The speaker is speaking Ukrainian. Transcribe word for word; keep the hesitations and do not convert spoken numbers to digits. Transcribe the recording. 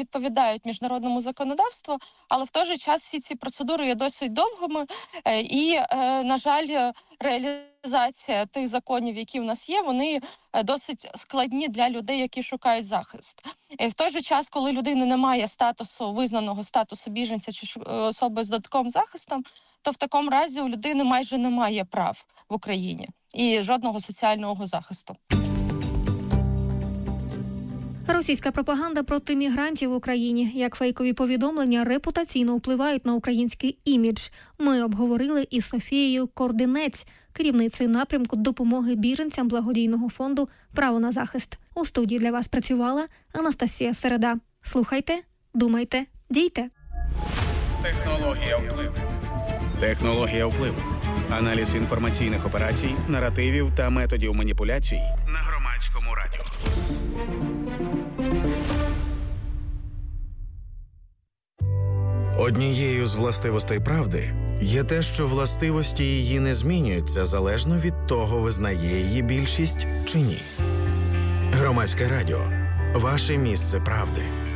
відповідають міжнародному законодавству, але в той же час всі ці процедури є досить довгими, і, на жаль, реалізація тих законів, які в нас є, вони досить складні для людей, які шукають захист. І в той же час, коли людина не має статусу, визнаного статусу біженця чи особи з додатковим захистом, то в такому разі у людини майже немає прав в Україні і жодного соціального захисту. Російська пропаганда проти мігрантів в Україні. Як фейкові повідомлення репутаційно впливають на український імідж. Ми обговорили із Софією Кординець, керівницею напрямку допомоги біженцям благодійного фонду «Право на захист». У студії для вас працювала Анастасія Середа. Слухайте, думайте, дійте. Технологія впливу. Технологія впливу. Аналіз інформаційних операцій, наративів та методів маніпуляцій на Громадському радіо. Однією з властивостей правди є те, що властивості її не змінюються залежно від того, визнає її більшість чи ні. Громадське радіо. Ваше місце правди.